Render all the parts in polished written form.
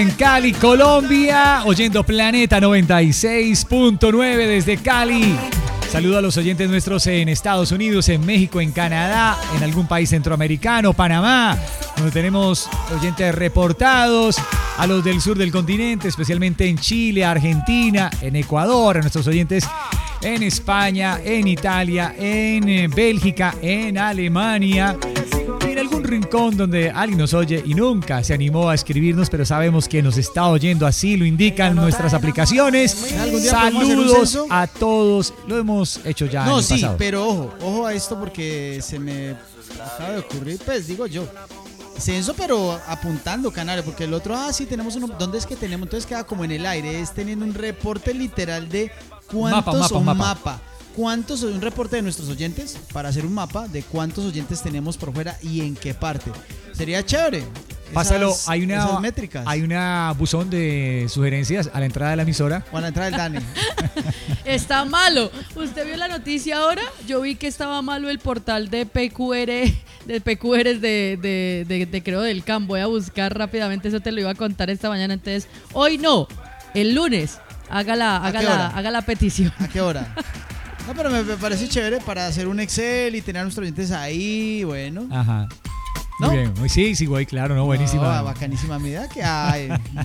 En Cali, Colombia, oyendo Planeta 96.9 desde Cali. Saludo a los oyentes nuestros en Estados Unidos, en México, en Canadá, en algún país centroamericano, Panamá, donde tenemos oyentes reportados, a los del sur del continente, especialmente en Chile, Argentina, en Ecuador, a nuestros oyentes en España, en Italia, en Bélgica, en Alemania, y en algún rincón donde alguien nos oye y nunca se animó a escribirnos, pero sabemos que nos está oyendo, así lo indican nuestras aplicaciones. Saludos a todos, lo hemos hecho ya en el pasado. Pero ojo a esto porque se me acaba de ocurrir, pues digo yo. Censo, pero apuntando, Canario, porque el otro, sí, tenemos uno. ¿Dónde es que tenemos? Entonces queda como en el aire, es teniendo un reporte literal de cuántos, un mapa. ¿Cuántos, un reporte de nuestros oyentes para hacer un mapa de cuántos oyentes tenemos por fuera y en qué parte? Sería chévere. Pásalo, esas métricas. Hay una buzón de sugerencias a la entrada de la emisora. O a la entrada del Dani. Está malo. ¿Usted vio la noticia ahora? Yo vi que estaba malo el portal de PQR, de creo del CAM. Voy a buscar rápidamente, eso te lo iba a contar esta mañana. Entonces, hoy no, el lunes, haga la petición. ¿A qué hora? No, pero me parece chévere para hacer un Excel y tener a nuestros oyentes ahí, bueno. Ajá. Muy bien, sí, güey, claro, no, buenísima. No, bacanísima medida que hay.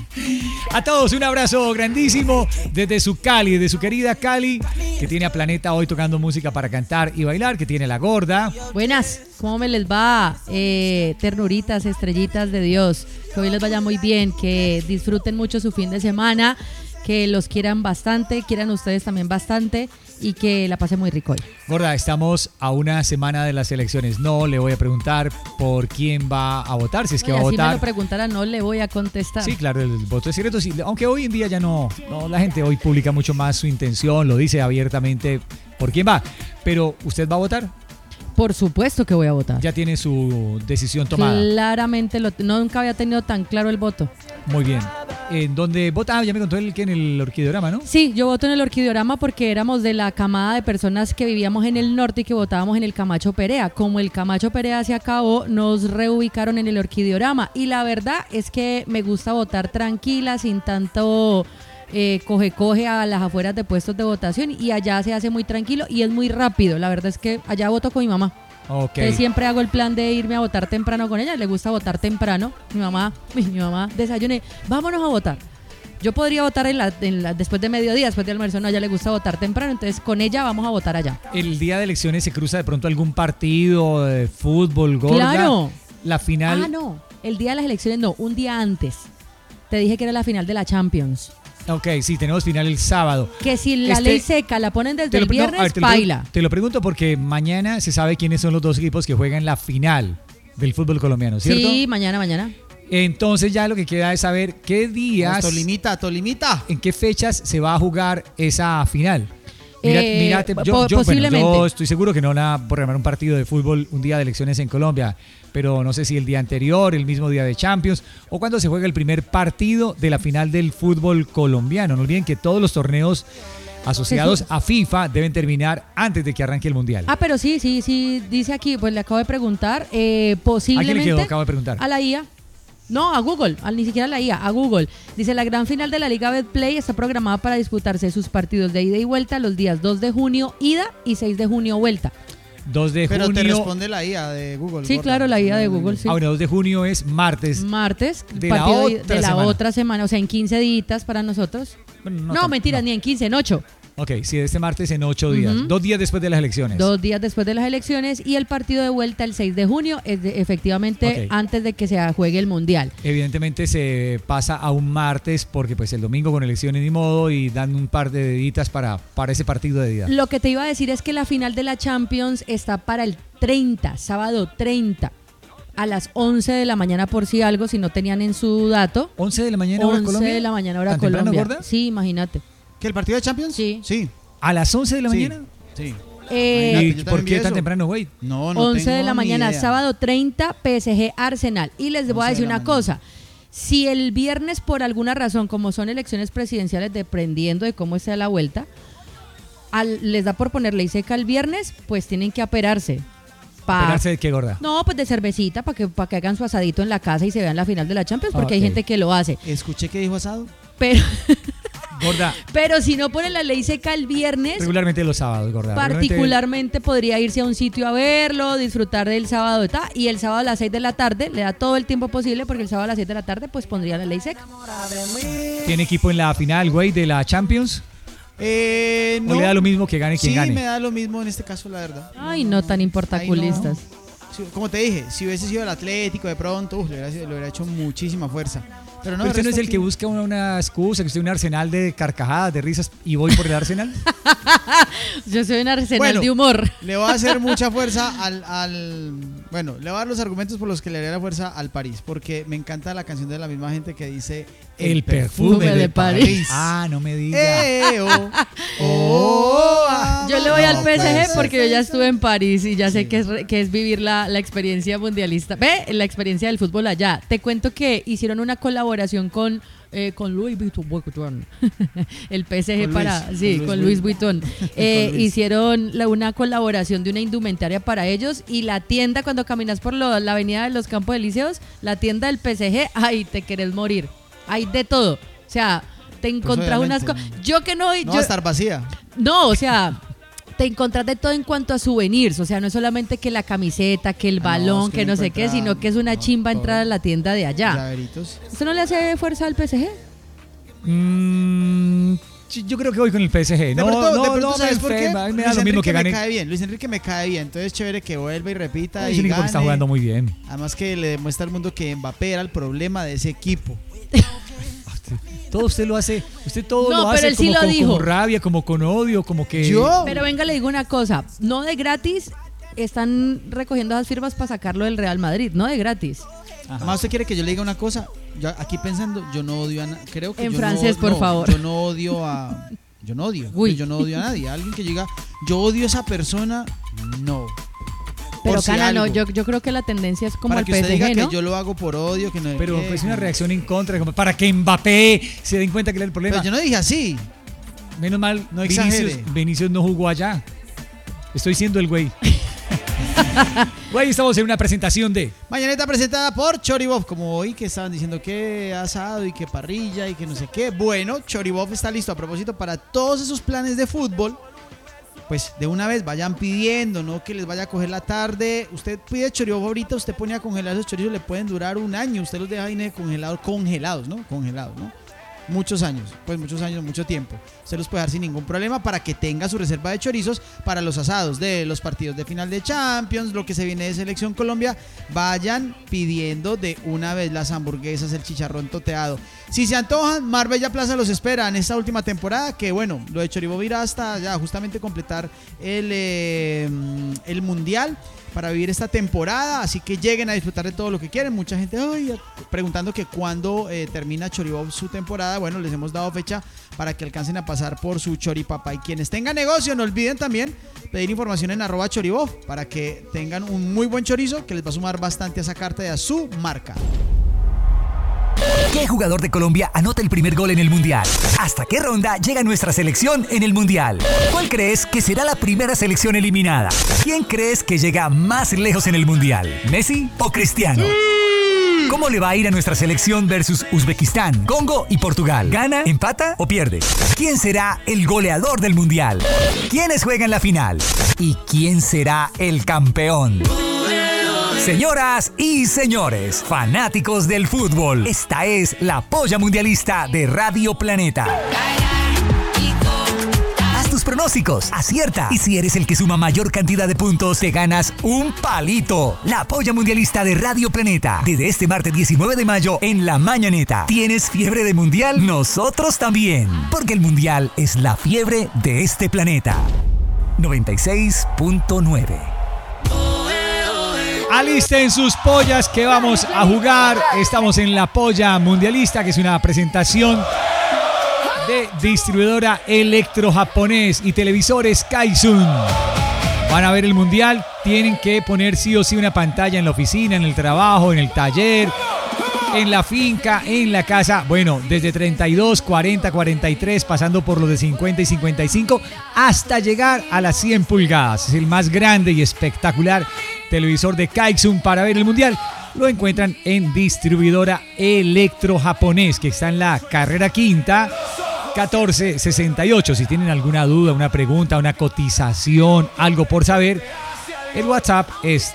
A todos un abrazo grandísimo desde su Cali, desde su querida Cali, que tiene a Planeta hoy tocando música para cantar y bailar, que tiene La Gorda. Buenas, ¿cómo me les va? Ternuritas, estrellitas de Dios, que hoy les vaya muy bien, que disfruten mucho su fin de semana, que los quieran bastante, quieran ustedes también bastante y que la pasen muy rico hoy. Gorda, estamos a una semana de las elecciones. No le voy a preguntar por quién va a votar, si es que va a votar. Si me lo preguntara, no le voy a contestar. Sí, claro, el voto es secreto. Sí, aunque hoy en día ya no, la gente hoy publica mucho más su intención, lo dice abiertamente por quién va. Pero, ¿usted va a votar? Por supuesto que voy a votar. Ya tiene su decisión tomada. Claramente, nunca había tenido tan claro el voto. Muy bien. ¿En dónde vota? Ya me contó él que en el Orquideorama, ¿no? Sí, yo voto en el Orquideorama porque éramos de la camada de personas que vivíamos en el norte y que votábamos en el Camacho Perea. Como el Camacho Perea se acabó, nos reubicaron en el Orquideorama. Y la verdad es que me gusta votar tranquila, sin tanto coge a las afueras de puestos de votación, y allá se hace muy tranquilo y es muy rápido. La verdad es que allá voto con mi mamá. Okay. Siempre hago el plan de irme a votar temprano con ella. Le gusta votar temprano. Mi mamá desayune, vámonos a votar. Yo podría votar después de mediodía, después de almuerzo. No, a ella le gusta votar temprano, entonces con ella vamos a votar allá. ¿El día de elecciones se cruza de pronto algún partido de fútbol, Gorda? Claro. La final. No, el día de las elecciones no, un día antes. Te dije que era la final de la Champions. Ok, sí, tenemos final el sábado. Que si la ley seca la ponen desde el viernes, baila. Te lo pregunto porque mañana se sabe quiénes son los dos equipos que juegan la final del fútbol colombiano, ¿cierto? Sí, mañana. Entonces ya lo que queda es saber qué días... Tolimita. ¿En qué fechas se va a jugar esa final? Posiblemente. Yo estoy seguro que no van a programar un partido de fútbol un día de elecciones en Colombia, pero no sé si el día anterior, el mismo día de Champions, o cuando se juega el primer partido de la final del fútbol colombiano. No olviden que todos los torneos asociados a FIFA deben terminar antes de que arranque el Mundial. Pero sí, dice aquí, pues le acabo de preguntar, posiblemente... ¿A quién le acabo de preguntar? A la IA. No, a Google, ni siquiera a la IA, a Google. Dice, la gran final de la Liga Betplay está programada para disputarse sus partidos de ida y vuelta los días 2 de junio ida y 6 de junio vuelta. 2 de junio. Pero te responde la IA de Google. Sí, Gorda. Claro, la IA de Google, sí. Bueno, 2 de junio es martes. De la otra semana, o sea, en 15 días para nosotros. Bueno, no, mentiras, ni en 15, en 8. Ok, sí, este martes en 8 días. 2 días después de las elecciones. 2 días después de las elecciones, y el partido de vuelta el 6 de junio, efectivamente antes de que se juegue el Mundial. Evidentemente se pasa a un martes porque pues el domingo con elecciones ni modo, y dan un par de deditas para ese partido de día. Lo que te iba a decir es que la final de la Champions está para el 30, sábado 30. A las 11 de la mañana, por si algo, si no tenían en su dato. 11 de la mañana hora Colombia. 11 de la mañana hora Colombia. ¿Tan temprano, Gorda? Sí, imagínate. ¿Que el partido de Champions? Sí. ¿A las 11 de la mañana? Sí. ¿Y por qué tan temprano, güey? No 11 de la mañana, sábado 30, PSG Arsenal. Y les voy a decir una cosa. Si el viernes, por alguna razón, como son elecciones presidenciales, dependiendo de cómo sea la vuelta, les da por poner ley seca el viernes, pues tienen que aperarse. ¿Operarse de qué, gorda? No, pues de cervecita, para que hagan su asadito en la casa y se vean la final de la Champions, porque hay gente que lo hace. Escuché que dijo asado. Pero, Gorda, pero si no ponen la ley seca el viernes, regularmente los sábados, gorda. particularmente podría irse a un sitio a verlo, disfrutar del sábado y el sábado a las 6 de la tarde, le da todo el tiempo posible porque el sábado a las 6 de la tarde pues pondría la ley seca. ¿Tiene equipo en la final, güey, de la Champions? No. ¿O le da lo mismo que gane quien gane? Sí, me da lo mismo en este caso, la verdad. Ay, no tan importaculistas. Sí, como te dije, si hubiese sido el Atlético de pronto, le hubiera hecho muchísima fuerza. Pero no, ¿Pero usted no es el aquí que busca una excusa, que usted es un arsenal de carcajadas, de risas, y voy por el arsenal? Yo soy un arsenal de humor. Le voy a hacer mucha fuerza Bueno, le voy a dar los argumentos por los que le haría la fuerza al París, porque me encanta la canción de la misma gente que dice El perfume de París. Ah, no me diga. Yo le voy al No, PSG pues, porque yo ya estuve en París y ya sé que es vivir la experiencia mundialista. La experiencia del fútbol allá. Te cuento que hicieron una colaboración con Louis Vuitton. El PSG con Louis Vuitton. Hicieron una colaboración de una indumentaria para ellos y la tienda, cuando caminas por la avenida de los Campos Elíseos, la tienda del PSG, ay, te querés morir. Hay de todo. O sea, te encontrás unas cosas. Yo que no. No va a estar vacía. No, o sea, te encontrás de todo en cuanto a souvenirs. O sea, no es solamente que la camiseta, que el balón, que no sé qué, sino que es una chimba entrar a la tienda de allá. Llaveritos. ¿Esto no le hace fuerza al PSG? Yo creo que voy con el PSG. De pronto, ¿sabes por qué? Me da lo mismo que gane. Me cae bien. Luis Enrique me cae bien. Entonces es chévere que vuelva y repita. Luis Enrique está jugando muy bien. Además que le demuestra al mundo que Mbappé era el problema de ese equipo. Todo usted lo hace, lo pero hace él sí lo dijo. como rabia, como con odio, como que... Pero venga, le digo una cosa, no de gratis están recogiendo esas firmas para sacarlo del Real Madrid, no de gratis. Además, ¿usted quiere que yo le diga una cosa? Yo aquí pensando, yo no odio a creo que en yo francés, por favor. Yo no odio a... Yo no odio. Yo no odio a nadie. Alguien que diga, yo odio a esa persona, no. Pero Cana, no, yo creo que la tendencia es como para el que usted PSG, diga ¿no? que yo lo hago por odio, que no. Pero es una reacción en contra, como para que Mbappé se den cuenta que era el problema. Pero yo no dije así. Menos mal, no Vinicius no jugó allá. Estoy siendo el güey. Güey, estamos en una presentación de Mañanita presentada por Choribov. Como hoy que estaban diciendo que asado y que parrilla y que no sé qué. Bueno, Choribov está listo a propósito para todos esos planes de fútbol. Pues de una vez vayan pidiendo, no que les vaya a coger la tarde. Usted pide choribov ahorita, usted pone a congelar esos chorizos, le pueden durar un año. Usted los deja ahí congelados, ¿no? Muchos años, mucho tiempo. Usted los puede dejar sin ningún problema para que tenga su reserva de chorizos para los asados de los partidos de final de Champions, lo que se viene de Selección Colombia. Vayan pidiendo de una vez las hamburguesas, el chicharrón toteado. Si se antojan, Marbella Plaza los espera en esta última temporada, que bueno, lo de Choribov irá hasta ya justamente completar el Mundial para vivir esta temporada, así que lleguen a disfrutar de todo lo que quieren. Mucha gente preguntando que cuándo termina Choribov su temporada. Bueno, les hemos dado fecha para que alcancen a pasar por su choripapa. Y quienes tengan negocio, no olviden también pedir información en @choribov para que tengan un muy buen chorizo que les va a sumar bastante a esa carta y a su marca. ¿Qué jugador de Colombia anota el primer gol en el Mundial? ¿Hasta qué ronda llega nuestra selección en el Mundial? ¿Cuál crees que será la primera selección eliminada? ¿Quién crees que llega más lejos en el Mundial? ¿Messi o Cristiano? ¿Cómo le va a ir a nuestra selección versus Uzbekistán, Congo y Portugal? ¿Gana, empata o pierde? ¿Quién será el goleador del Mundial? ¿Quiénes juegan la final? ¿Y quién será el campeón? Señoras y señores, fanáticos del fútbol, esta es la Polla Mundialista de Radio Planeta. Haz tus pronósticos, acierta, y si eres el que suma mayor cantidad de puntos, te ganas un palito. La Polla Mundialista de Radio Planeta, desde este martes 19 de mayo en La Mañaneta. ¿Tienes fiebre de mundial? Nosotros también, porque el mundial es la fiebre de este planeta. 96.9. Alisten sus pollas que vamos a jugar. Estamos en la Polla Mundialista, que es una presentación de distribuidora Electro Japonés y televisores Kaisun. Van a ver el mundial, tienen que poner sí o sí una pantalla en la oficina, en el trabajo, en el taller, en la finca, en la casa. Bueno, desde 32, 40, 43, pasando por los de 50 y 55, hasta llegar a las 100 pulgadas. Es el más grande y espectacular televisor de Kaixun para ver el mundial, lo encuentran en distribuidora Electro Japonés, que está en la carrera quinta 1468. Si tienen alguna duda, una pregunta, una cotización, algo por saber, el WhatsApp es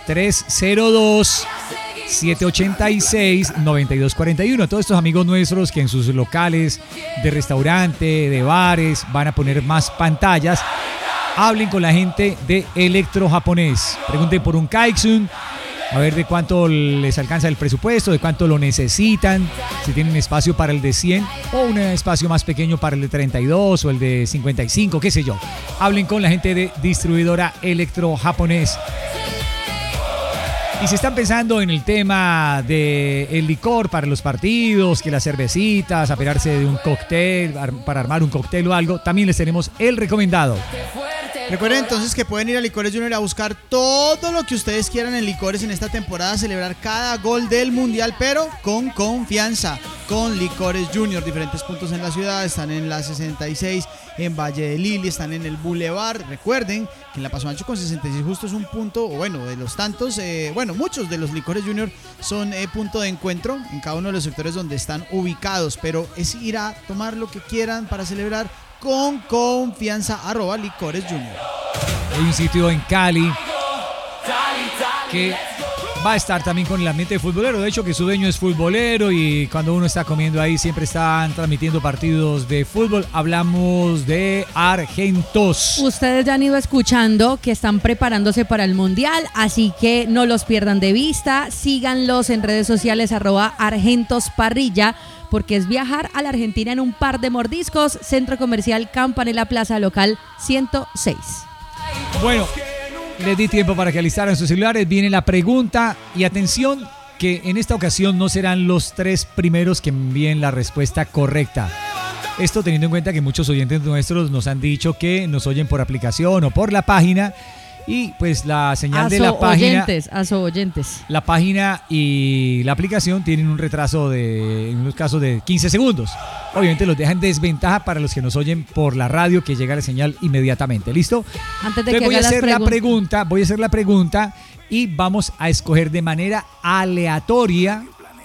302-786-9241. Todos estos amigos nuestros que en sus locales de restaurante, de bares, van a poner más pantallas, hablen con la gente de Electro Japonés. Pregunten por un Kaixun, a ver de cuánto les alcanza el presupuesto, de cuánto lo necesitan, si tienen espacio para el de 100 o un espacio más pequeño para el de 32 o el de 55, qué sé yo. Hablen con la gente de distribuidora Electro Japonés. Y si están pensando en el tema del licor para los partidos, que las cervecitas, aperarse de un cóctel, para armar un cóctel o algo, también les tenemos el recomendado. Recuerden entonces que pueden ir a Licores Junior a buscar todo lo que ustedes quieran en licores en esta temporada, celebrar cada gol del Mundial, pero con confianza, con Licores Junior. Diferentes puntos en la ciudad, están en la 66, en Valle de Lili, están en el Boulevard. Recuerden que en la Paso Ancho con 66 justo es un punto, bueno, de los tantos, muchos de los Licores Junior son punto de encuentro en cada uno de los sectores donde están ubicados, pero es ir a tomar lo que quieran para celebrar con confianza, @Licores Junior. Hay un sitio en Cali que va a estar también con el ambiente futbolero. De hecho, que su dueño es futbolero y cuando uno está comiendo ahí siempre están transmitiendo partidos de fútbol. Hablamos de Argentos. Ustedes ya han ido escuchando que están preparándose para el Mundial, así que no los pierdan de vista. Síganlos en redes sociales @ArgentosParrilla, porque es viajar a la Argentina en un par de mordiscos. Centro Comercial Campanella, Plaza Local 106. Bueno, les di tiempo para que alistaran sus celulares. Viene la pregunta y atención que en esta ocasión no serán los 3 primeros que envíen la respuesta correcta. Esto teniendo en cuenta que muchos oyentes nuestros nos han dicho que nos oyen por aplicación o por la página. Y pues la señal de la página, oyentes. La página y la aplicación tienen un retraso en unos casos de 15 segundos. Obviamente los dejan en desventaja para los que nos oyen por la radio, que llega la señal inmediatamente. ¿Listo? Antes de Entonces que voy a hacer la pregunta pregunta y vamos a escoger de manera aleatoria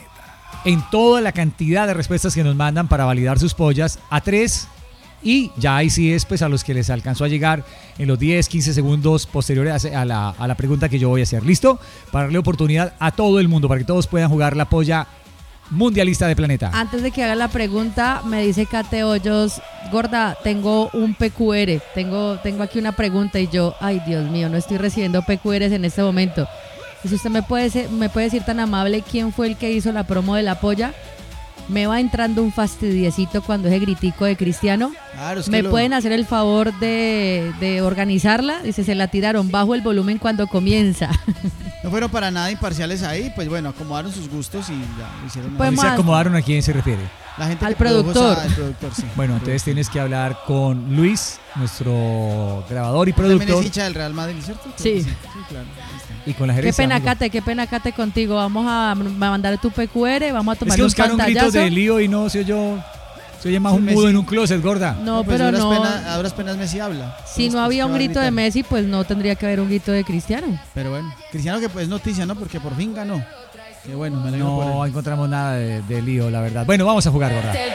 en toda la cantidad de respuestas que nos mandan para validar sus pollas a 3. Y ya ahí sí es pues a los que les alcanzó a llegar en los 10, 15 segundos posteriores a la pregunta que yo voy a hacer. ¿Listo? Para darle oportunidad a todo el mundo, para que todos puedan jugar la polla mundialista de Planeta. Antes de que haga la pregunta, me dice Kate Hoyos: gorda, tengo un PQR, tengo aquí una pregunta. Y yo, ay Dios mío, no estoy recibiendo PQRs en este momento. Si usted me puede decir tan amable quién fue el que hizo la promo de la polla. Me va entrando un fastidiecito cuando ese gritico de Cristiano. Claro, es que ¿Me pueden hacer el favor de organizarla? Dice, se la tiraron bajo el volumen cuando comienza. No fueron para nada imparciales ahí, pues bueno, acomodaron sus gustos y ya lo hicieron. Pues ¿Se acomodaron? ¿A quién se refiere? La gente al que produjo productor. El productor, sí. Bueno, entonces tienes que hablar con Luis, nuestro grabador y productor. También es hincha del Real Madrid, ¿cierto? Sí. Sí, claro. Y con la Qué gerencia. qué pena Kate contigo. Vamos a mandar tu PQR, vamos a tomar Es que un buscaron gritos pantallazo. de lío y no se oyó. Se oye más Sí, un Messi. mudo en un closet, gorda. No, Pues pero no. a duras penas Messi habla. Si Entonces, no había ¿qué un va a grito de gritar? Messi, pues no tendría que haber un grito de Cristiano. Pero bueno, Cristiano que pues noticia, ¿no? Porque por fin ganó. Qué bueno, me alegro por No él. encontramos nada de lío, la verdad. Bueno, vamos a jugar, gorda. Es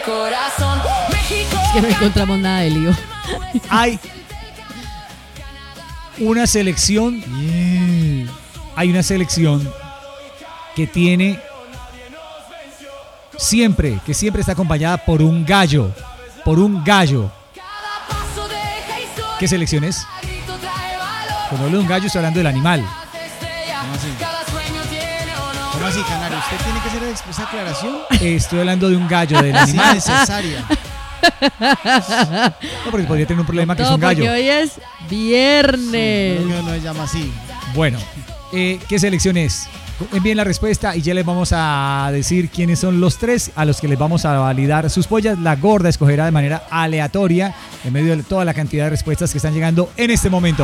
que no encontramos nada de lío. Hay una selección. Hay una selección que tiene que siempre está acompañada por un gallo. Por un gallo. ¿Qué selección es? Cuando hablo de un gallo estoy hablando del animal. ¿Cómo así? ¿Cómo así, Canario? ¿Usted tiene que hacer esa aclaración? Estoy hablando de un gallo, del Sí, animal. necesaria. No, porque podría tener un problema que es No, un gallo. porque hoy es viernes. Creo que no se llama así. Bueno, ¿qué selección es? Envíen la respuesta y ya les vamos a decir quiénes son los 3 a los que les vamos a validar sus pollas. La gorda escogerá de manera aleatoria en medio de toda la cantidad de respuestas que están llegando en este momento.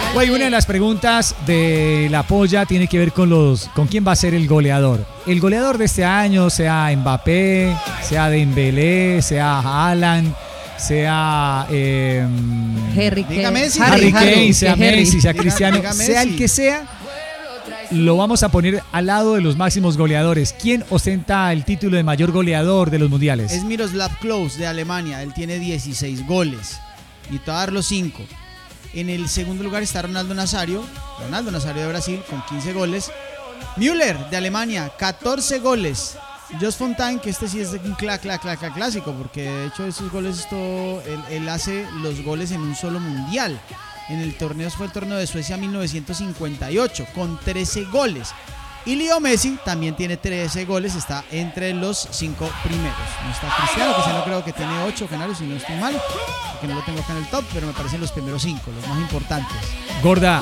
Güey, una de las preguntas de la polla tiene que ver con quién va a ser el goleador. El goleador de este año, sea Mbappé, sea Dembélé, sea Haaland, sea Harry Kane, Harry Kane, sea Messi, sea Cristiano, diga sea el Messi. que sea, lo vamos a poner al lado de los máximos goleadores. ¿Quién ostenta el título de mayor goleador de los mundiales? Es Miroslav Klose de Alemania, él tiene 16 goles y te voy a dar los 5. En el segundo lugar está Ronaldo Nazario de Brasil con 15 goles. Müller de Alemania, 14 goles. Jos Fontaine, que este sí es un clásico, porque de hecho esos goles, él hace los goles en un solo mundial. En el torneo fue el torneo de Suecia 1958 con 13 goles. Y Leo Messi también tiene 13 goles, está entre los 5 primeros. No está Cristiano creo que tiene 8 canales, si no estoy mal, porque no lo tengo acá en el top, pero me parecen los primeros 5, los más importantes. Gorda,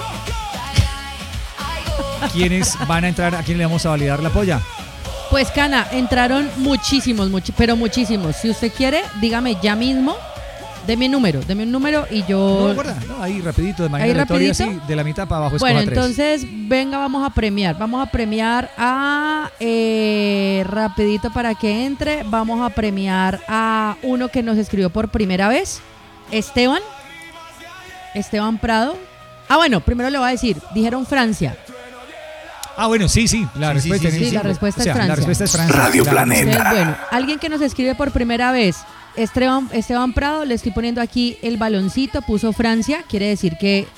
¿quiénes van a entrar? ¿A quién le vamos a validar la polla? Pues Cana, entraron muchísimos, pero muchísimos. Si usted quiere, dígame ya mismo, deme un número y yo... No, gorda, no, ahí rapidito, de manera ¿Ahí aleatoria, rapidito? sí, de la mitad para abajo. Bueno, escoja 3. entonces, venga, vamos a premiar a rapidito para que entre, vamos a premiar a uno que nos escribió por primera vez, Esteban Prado. Ah, bueno, primero le voy a decir, dijeron Francia. Ah, bueno, sí, la respuesta sí, la respuesta es Francia. La respuesta es Francia. Radio claro. Planeta. Entonces, bueno, alguien que nos escribe por primera vez, Esteban Prado, le estoy poniendo aquí el baloncito, puso Francia, quiere decir que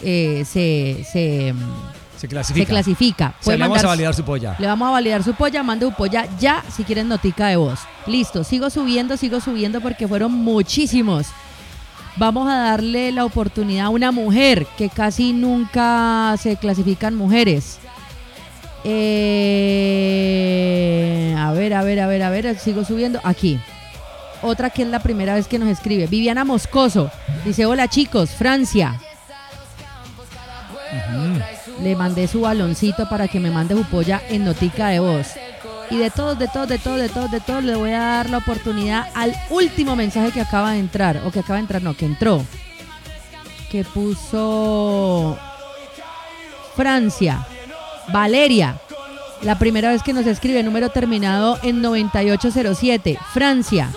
Se clasifica. se clasifica. O sea, le vamos a validar su polla. Le vamos a validar su polla, mande su polla ya si quieren notica de voz. Listo, sigo subiendo porque fueron muchísimos. Vamos a darle la oportunidad a una mujer, que casi nunca se clasifican mujeres. A ver, sigo subiendo. Aquí. Otra que es la primera vez que nos escribe. Viviana Moscoso. Dice, hola chicos, Francia. Le mandé su baloncito para que me mande su polla en notica de voz. Y de todos, le voy a dar la oportunidad al último mensaje que acaba de entrar. O que acaba de entrar, no, que entró. Que puso Francia. Valeria. La primera vez que nos escribe, número terminado en 9807. Francia.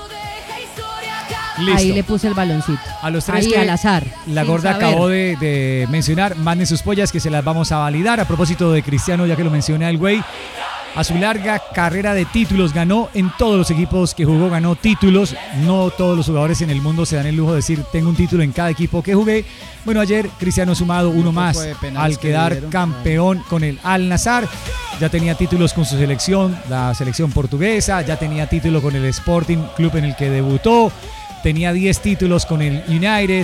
Listo. Ahí le puse el baloncito. A los tres ahí que al azar. la sin gorda saber. acabó de mencionar, manden sus pollas que se las vamos a validar. A propósito de Cristiano, ya que lo mencioné el güey, a su larga carrera de títulos, ganó en todos los equipos que jugó, ganó títulos. No todos los jugadores en el mundo se dan el lujo de decir, tengo un título en cada equipo que jugué. Bueno, ayer Cristiano ha sumado uno más al quedar campeón con el Al-Nassr. Ya tenía títulos con su selección, la selección portuguesa, ya tenía título con el Sporting, club en el que debutó. Tenía 10 títulos con el United,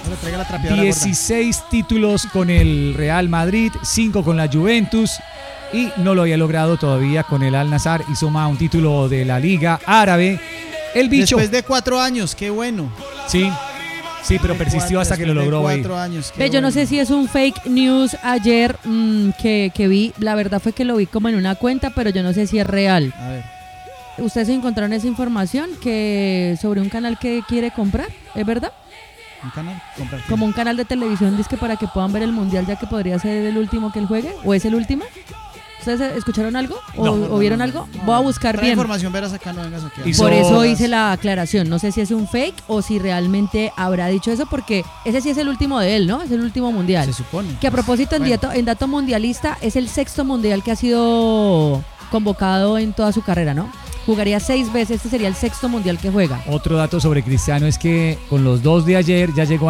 16 títulos con el Real Madrid, 5 con la Juventus y no lo había logrado todavía con el Al-Nassr y suma un título de la Liga Árabe. El bicho. Después de 4 años, qué bueno. Sí, pero persistió hasta que lo logró. 4 años. Ve, yo no sé si es un fake news ayer que vi. La verdad fue que lo vi como en una cuenta, pero yo no sé si es real. A ver. ¿Ustedes encontraron esa información que sobre un canal que quiere comprar? ¿Es verdad? ¿Un canal? ¿Comprar qué? Como un canal de televisión, dice que para que puedan ver el mundial, ya que podría ser el último que él juegue. ¿O es el último? ¿Ustedes escucharon algo? ¿O vieron algo? Voy a buscar Trae bien. información, verás acá, no vengas aquí. Hizo- Por eso hice la aclaración. No sé si es un fake o si realmente habrá dicho eso, porque ese sí es el último de él, ¿no? Es el último mundial. Se supone. Que a propósito, Bueno. en dato mundialista, es el 6º mundial que ha sido convocado en toda su carrera, ¿no? Jugaría 6 veces, este sería el 6º mundial que juega. Otro dato sobre Cristiano es que con los 2 de ayer ya llegó a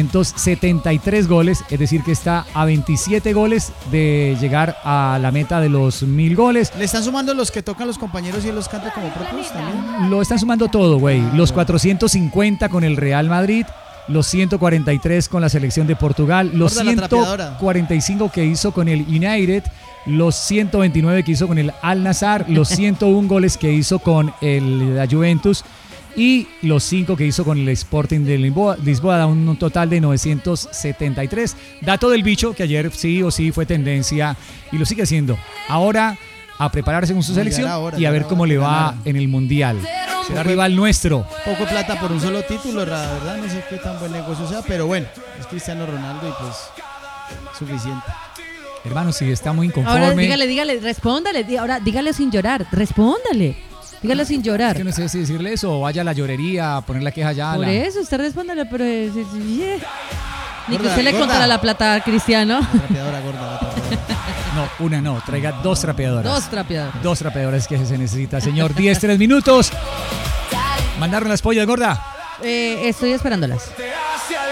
973 goles, es decir que está a 27 goles de llegar a la meta de los 1000 goles. Le están sumando los que tocan los compañeros y él los canta como propios también. Lo están sumando todo, güey. Los 450 con el Real Madrid, los 143 con la selección de Portugal, los Gorda, la trapeadora. 145 que hizo con el United, los 129 que hizo con el Al-Nassr, los 101 goles que hizo con la Juventus y los 5 que hizo con el Sporting de Lisboa, da un total de 973. Dato del bicho que ayer sí o sí fue tendencia y lo sigue haciendo. Ahora a prepararse con su No, ya selección era hora, y a ya ver era cómo hora le que va ganara. en el Mundial. Será rival nuestro. Poco plata por un solo título, la verdad, no sé qué tan buen negocio sea, pero bueno, es Cristiano Ronaldo y pues suficiente. Hermano, si está muy Ahora inconforme. dígale, respóndale. Ahora dígale sin llorar, respóndale. Dígale sin llorar. Es que no sé si decirle eso o vaya a la llorería a poner la queja allá. Por eso, usted respóndale, pero ni que Gorda, usted le gorda. contara la plata a Cristiano. La trapeadora gorda, la trapeadora. No, una no, traiga 2 trapeadoras. 2 trapeadores. 2 trapeadoras que se necesita, señor. 3 minutos. ¿Mandaron las pollas, gorda? Estoy esperándolas.